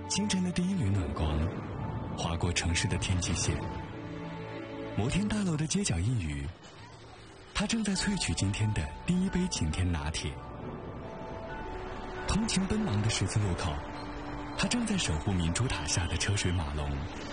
清晨的第一缕暖光划过城市的天际线，摩天大楼的街角一隅，他正在萃取今天的第一杯晴天拿铁。通勤奔忙的十字路口，他正在守护明珠塔下的车水马龙。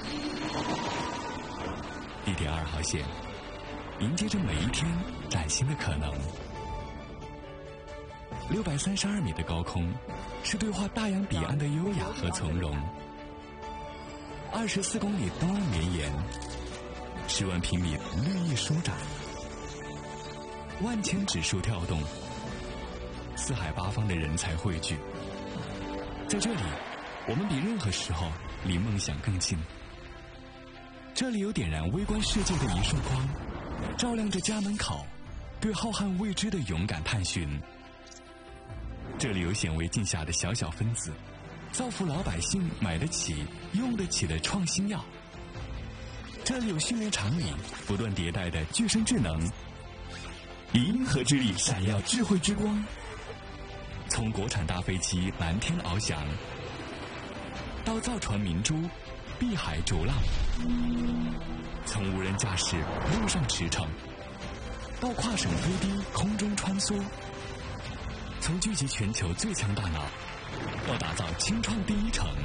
地铁2号线迎接着每一天崭新的可能。632米的高空是对话大洋彼岸的优雅和从容。24公里东岸绵延，10万平米绿意舒展，万千指数跳动，四海八方的人才汇聚。在这里，我们比任何时候离梦想更近。这里有点燃微观世界的一束光，照亮着家门口对浩瀚未知的勇敢探寻。这里有显微镜下的小小分子，造福老百姓买得起用得起的创新药。这里有训练场里不断迭代的具身智能，以银河之力闪耀智慧之光。从国产大飞机蓝天翱翔，到造船明珠碧海逐浪，从无人驾驶路上驰骋，到跨省飞低空中穿梭，从聚集全球最强大脑到打造清创第一城。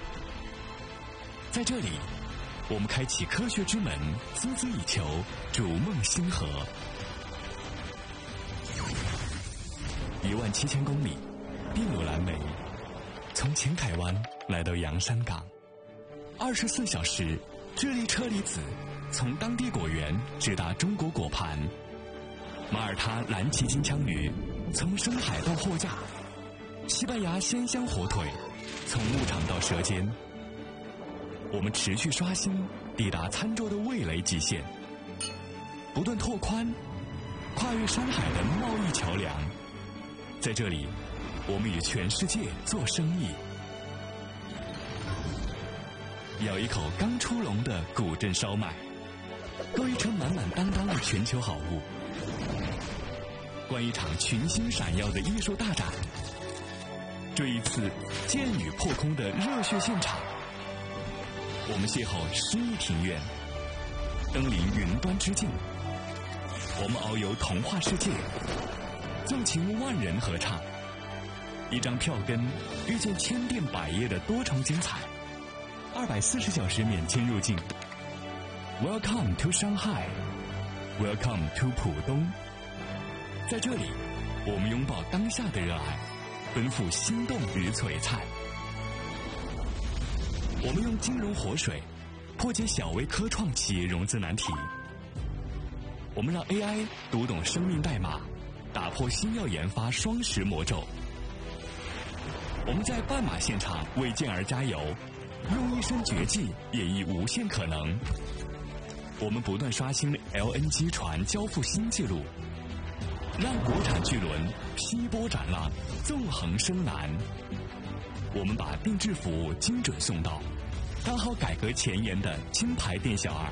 在这里，我们开启科学之门，孜孜以求，逐梦星河。17000公里，筚路蓝莓，从前海湾来到洋山港，24小时智利车厘子从当地果园直达中国果盘，马耳他蓝鳍金枪鱼从深海到货架，西班牙鲜香火腿从牧场到舌尖。我们持续刷新，抵达餐桌的味蕾极限，不断拓宽跨越山海的贸易桥梁。在这里，我们与全世界做生意。咬一口刚出笼的古镇烧麦，购一车满满当当的全球好物，观一场群星闪耀的艺术大展，追一次剑雨破空的热血现场。我们邂逅诗意庭院，登临云端之境。我们遨游童话世界，纵情万人合唱。一张票根遇见千变百业的多重精彩，240小时免签入境。Welcome to Shanghai, Welcome to 浦东。在这里，我们拥抱当下的热爱，奔赴心动与璀璨。我们用金融活水破解小微科创企业融资难题。我们让 AI 读懂生命代码，打破新药研发双十魔咒。我们在半马现场为健儿加油，用一身绝技演绎无限可能。我们不断刷新 LNG 船交付新纪录，让国产巨轮劈波斩浪，纵横升南。我们把定制服务精准送到，刚好改革前沿的金牌店小二。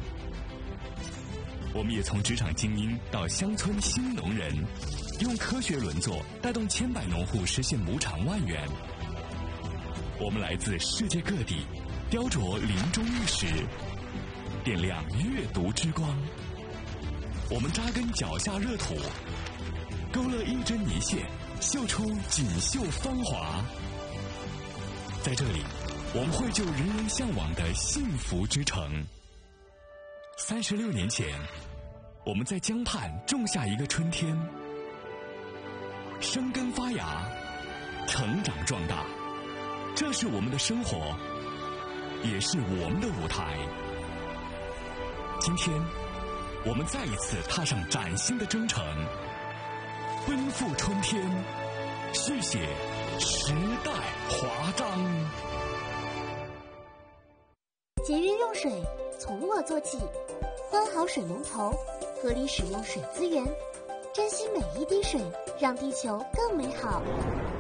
我们也从职场精英到乡村新农人，用科学轮作带动千百农户实现亩产万元。我们来自世界各地，雕琢林中玉石，点亮阅读之光。我们扎根脚下热土，勾勒一针一线，绣出锦绣芳华。在这里，我们绘就人人向往的幸福之城。36年前，我们在江畔种下一个春天，生根发芽，成长壮大。这是我们的生活，也是我们的舞台。今天，我们再一次踏上崭新的征程，奔赴春天，续写时代华章。 节约用水，从我做起。关好水龙头，合理使用水资源，珍惜每一滴水，让地球更美好。